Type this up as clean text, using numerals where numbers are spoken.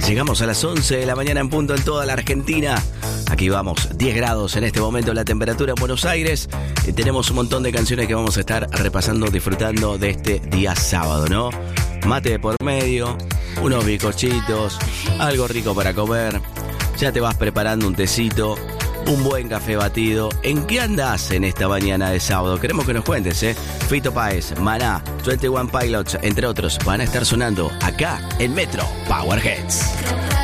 Llegamos a las 11 de la mañana en punto en toda la Argentina. Aquí vamos, 10 grados en este momento la temperatura en Buenos Aires. Tenemos un montón de canciones que vamos a estar repasando, disfrutando de este día sábado, ¿no? Mate de por medio, unos bizcochitos, algo rico para comer. Ya te vas preparando un tecito, un buen café batido. ¿En qué andás en esta mañana de sábado? Queremos que nos cuentes, ¿eh? Fito Páez, Maná, 21 Pilots, entre otros, van a estar sonando acá en Metro Power Hits.